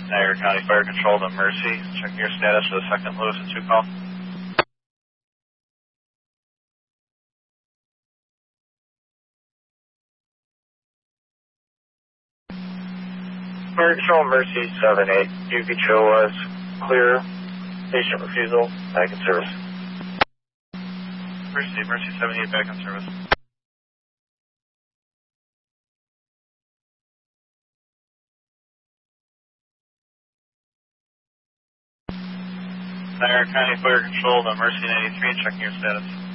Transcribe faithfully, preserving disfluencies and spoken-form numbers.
Niagara County Fire Control to Mercy. Checking your status for the second Lewis and two call. Fire Control Mercy seven eight. U P T O was clear. Patient refusal. Back in service. Mercy, Mercy seven eight back in service. Niagara County Fire Control to Mercy ninety-three. Checking your status.